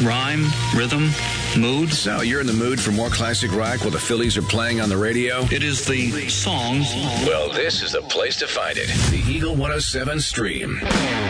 rhyme, rhythm, mood. So, you're in the mood for more classic rock while the Phillies are playing on the radio? It is the songs. Well, this is the place to find it. The Eagle 107 Stream.